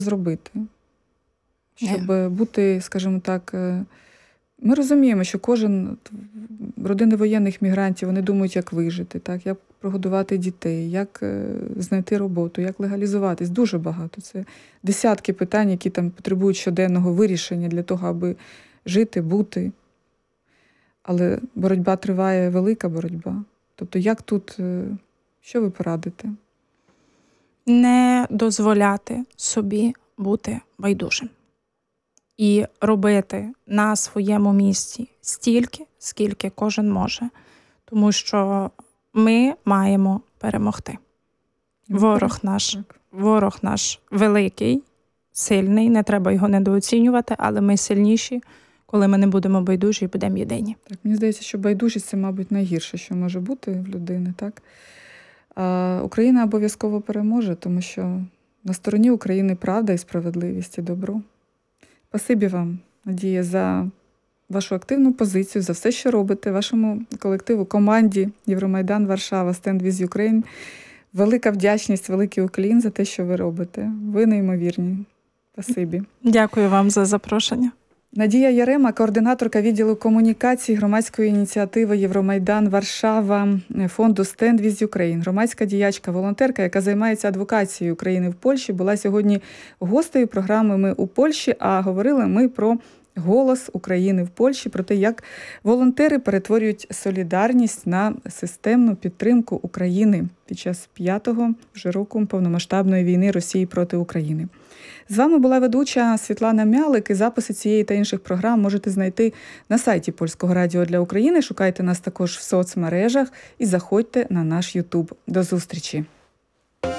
зробити, щоб бути, скажімо так, ми розуміємо, що родини воєнних мігрантів, вони думають, як вижити, так, як прогодувати дітей, як знайти роботу, як легалізуватись. Дуже багато. Це десятки питань, які там потребують щоденного вирішення для того, аби жити, бути. Але боротьба триває, велика боротьба. Тобто, як тут, що ви порадите? Не дозволяти собі бути байдужим. І робити на своєму місці стільки, скільки кожен може. Тому що ми маємо перемогти. Ворог наш великий, сильний, не треба його недооцінювати, але ми сильніші, коли ми не будемо байдужі і будемо єдині. Так, мені здається, що байдужість – це, мабуть, найгірше, що може бути в людини, так? А Україна обов'язково переможе, тому що на стороні України правда і справедливість, і добро. Спасибі вам, Надія, за вашу активну позицію, за все, що робите, вашому колективу, команді Євромайдан Варшава, Stand with Ukraine. Велика вдячність, великий уклін за те, що ви робите. Ви неймовірні. Спасибі. Дякую вам за запрошення. Надія Ярема, координаторка відділу комунікації громадської ініціативи Євромайдан Варшава фонду Stand with Ukraine. Громадська діячка, волонтерка, яка займається адвокацією України в Польщі, була сьогодні гостею програми «Ми у Польщі», а говорили ми про голос України в Польщі, про те, як волонтери перетворюють солідарність на системну підтримку України під час 5-го вже року повномасштабної війни Росії проти України. З вами була ведуча Світлана Мялик, і записи цієї та інших програм можете знайти на сайті Польського радіо для України. Шукайте нас також в соцмережах і заходьте на наш YouTube. До зустрічі!